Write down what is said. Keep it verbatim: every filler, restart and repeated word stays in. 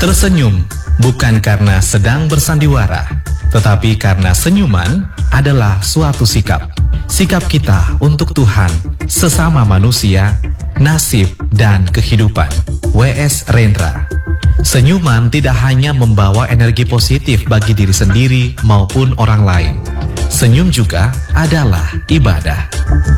Tersenyum bukan karena sedang bersandiwara, tetapi karena senyuman adalah suatu sikap. Sikap kita untuk Tuhan, sesama manusia, nasib, dan kehidupan. W S Rendra. Senyuman tidak hanya membawa energi positif bagi diri sendiri maupun orang lain. Senyum juga adalah ibadah.